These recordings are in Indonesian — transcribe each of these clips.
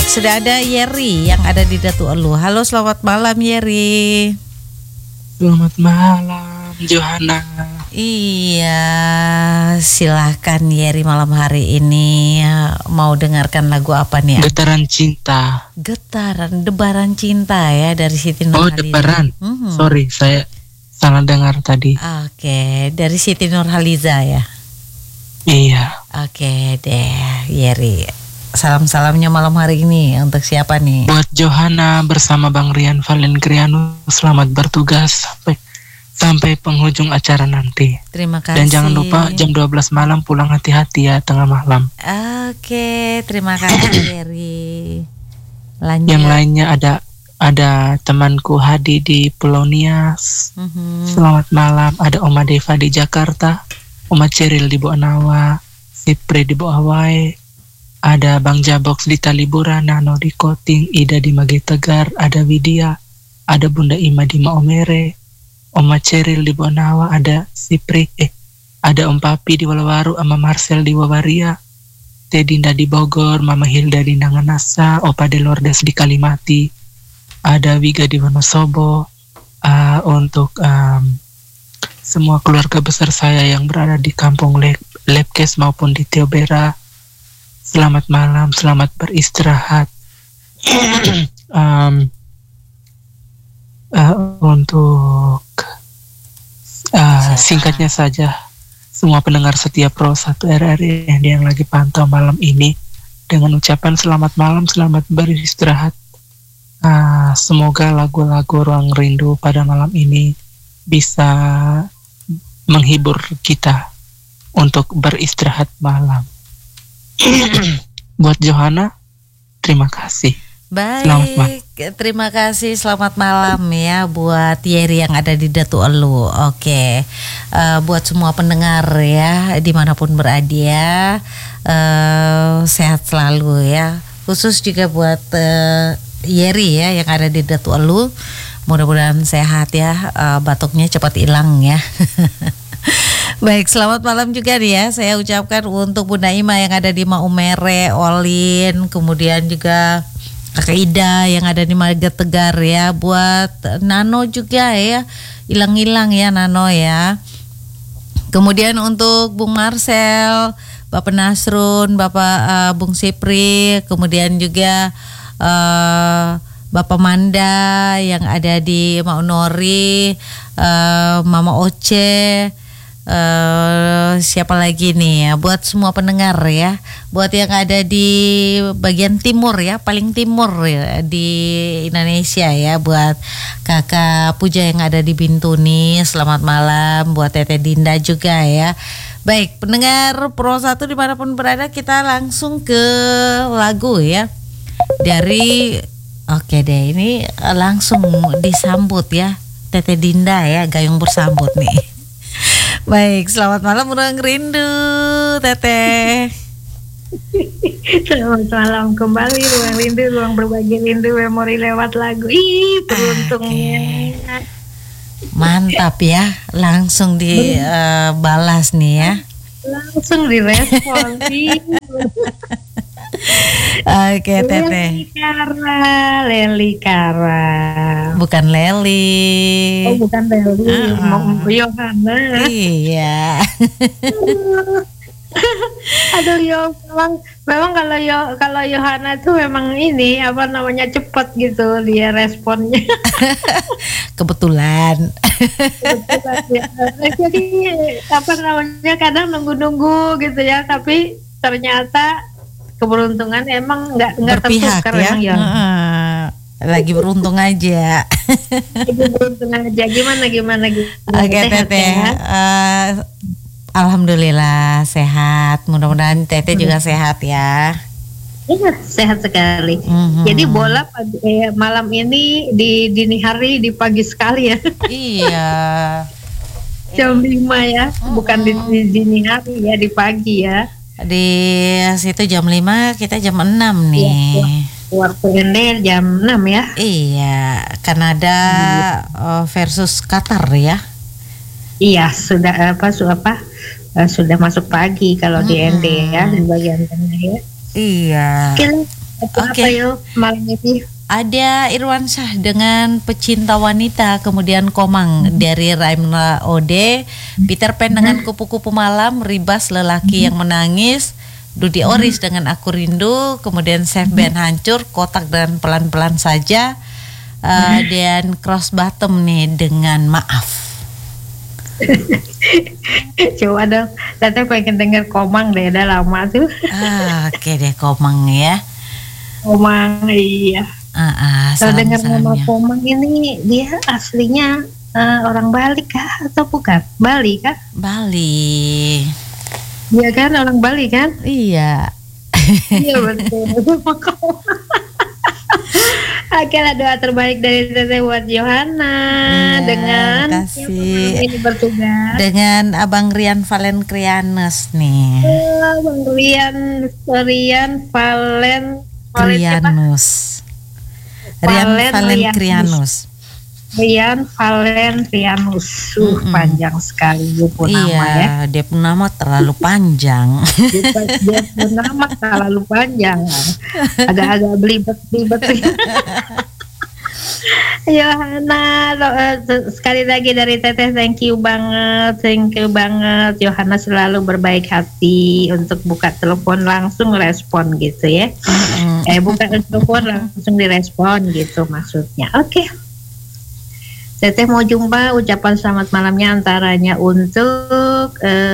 Sudah ada Yeri yang ada di Datu Elu. Halo, selamat malam Yeri. Selamat malam Johanna. Iya, silahkan Yeri malam hari ini mau dengarkan lagu apa nih? Getaran Cinta. Debaran Cinta ya dari Siti Nurhaliza. Debaran. Sorry, saya salah dengar tadi. Oke, dari Siti Nurhaliza ya. Iya. Oke deh, Yeri. Salam-salamnya malam hari ini untuk siapa nih? Buat Johanna bersama Bang Rian Valengriano, selamat bertugas sampai penghujung acara nanti. Terima kasih. Dan jangan lupa jam 12 malam pulang hati-hati ya, tengah malam. Oke, terima kasih Yeri. Lanjut. Yang lainnya ada temanku Hadi di Pulau Nias. Selamat malam. Ada Oma Deva di Jakarta, Oma Ceril di Boanawa, Sipri di Boawai. Ada Bang Jabox di Talibura, Nano di Koting, Ida di Magitegar, ada Widya, ada Bunda Ima di Maomere, Oma Ceril di Bonawa, ada Sipri, ada Om Papi di Walawaru, sama Marcel di Wawaria, Tedinda di Bogor, Mama Hilda di Nanganasa, Opa de Lourdes di Kalimati, ada Wiga di Wonosobo. Untuk semua keluarga besar saya yang berada di Kampung Lepkes maupun di Teobera, selamat malam, selamat beristirahat. Untuk singkatnya saja, semua pendengar setia Pro 1 RRI yang lagi pantau malam ini, dengan ucapan selamat malam, selamat beristirahat. Semoga lagu-lagu Ruang Rindu pada malam ini bisa menghibur kita untuk beristirahat malam. Buat Johanna, terima kasih. Baik, terima kasih. Selamat malam ya buat Yeri yang ada di Datu Elu. Oke, buat semua pendengar ya dimanapun berada, sehat selalu ya. Khusus juga buat Yeri ya yang ada di Datu Elu. Mudah-mudahan sehat ya, batuknya cepat hilang ya. Baik, selamat malam juga nih ya. Saya ucapkan untuk Bunda Ima yang ada di Maumere, Olin, kemudian juga Kakak Ida yang ada di Magitegar ya. Buat Nano juga ya, hilang-hilang ya Nano ya. Kemudian untuk Bung Marcel, Bapak Nasrun, Bapak Bung Sipri, kemudian juga Bapak Manda yang ada di Maunori, Mama Oce. Siapa lagi nih ya, buat semua pendengar ya, buat yang ada di bagian timur ya, paling timur ya, di Indonesia ya, buat Kakak Puja yang ada di Bintuni, selamat malam. Buat Teteh Dinda juga ya. Baik, pendengar Pro 1 dimanapun berada, kita langsung ke lagu ya dari oke deh, ini langsung disambut ya Teteh Dinda ya, gayung bersambut nih. Baik, selamat malam Ruang Rindu, Teteh. Selamat malam kembali Ruang Rindu, ruang berbagi rindu, memori lewat lagu. Beruntungnya. Mantap ya, langsung dibalas nih ya. Langsung direspon. Oke, Teteh. Leli Kara. Bukan Leli. Oh, bukan Leli. Yohana. Iya. Aduh, memang kalau Yohana tuh memang ini apa namanya cepat gitu dia responnya. Kebetulan. Ya. Jadi apa namanya kadang nunggu gitu ya, tapi ternyata keberuntungan emang nggak berpihak tertukar ya. Lagi beruntung aja. Lagi beruntung aja. Gimana? Oke, Teteh. Alhamdulillah sehat. Mudah-mudahan Teteh juga sehat ya. Iya, sehat sekali. Jadi bola malam ini di dini hari, di pagi sekali ya. Iya. Jam 5 ya, bukan di dini hari ya, di pagi ya. Di situ jam 5, kita jam 6 nih. Waktu Ende jam 6 ya. Iya, Kanada versus Qatar ya. Iya, sudah sudah masuk pagi kalau di ND ya, di bagian tengah ya. Iya. Oke. Apa yuk malam ini? Ada Irwansyah dengan Pecinta Wanita, kemudian Komang dari Raimna Ode, Peter Pan dengan Kupu-Kupu Malam, Ribas Lelaki yang Menangis, Dudi Oris dengan Aku Rindu, kemudian Chef Ben Hancur, Kotak dan Pelan-Pelan Saja, dan Cross Bottom nih dengan Maaf. Coba dong, Teteh pengen denger Komang deh, udah lama tuh. Oke deh Komang ya. Komang, iya. Kalau dengar nama Komang ini, dia aslinya orang Bali kah atau bukan? Bali kah? Bali. Iya kan, orang Bali kan? Iya. Iya betul. Oke lah, doa terbaik dari Teteh buat Johanna dengan kasih ini bertugas dengan Abang Rian Valen Krianus nih. Abang Rian Valen Krianus. Rian Valen Krianus. Rian Valen Krianus. Panjang sekali dia pun nama ya. Iya, dia pun nama terlalu panjang. Dia pun nama terlalu panjang. Agak-agak belibet. Yohana, sekali lagi dari Teteh, thank you banget Yohana selalu berbaik hati untuk buka telepon langsung respon gitu ya. Buka telepon langsung direspon gitu maksudnya. Oke. Teteh mau jumpa, ucapan selamat malamnya antaranya untuk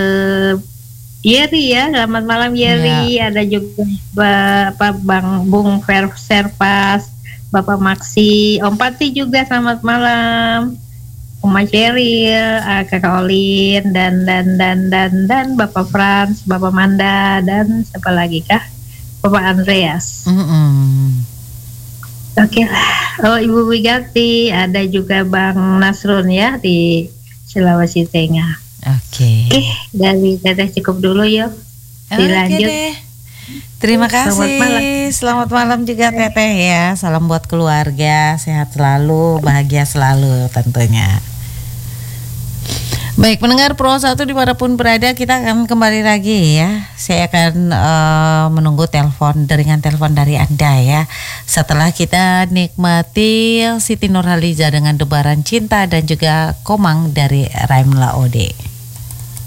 Yeri ya, selamat malam Yeri. Ada juga Bung Serpas, Bapak Maksi, Om Pati juga selamat malam, Oma Cheryl, Kakak Olin, dan Bapak Frans, Bapak Manda, dan siapa lagi kah? Bapak Andreas. Oke lah. Oh, Ibu Wigati, ada juga Bang Nasrun ya di Sulawesi Tengah. Oke, dari Teteh cukup dulu yuk. Dilanjut. Deh. Terima kasih. Selamat malam juga Teteh ya. Salam buat keluarga, sehat selalu, bahagia selalu tentunya. Baik, pendengar Pro 1 dimanapun berada, kita akan kembali lagi ya. Saya akan menunggu deringan telepon dari Anda ya. Setelah kita nikmati Siti Nurhaliza dengan Debaran Cinta dan juga Komang dari Raimna Ode.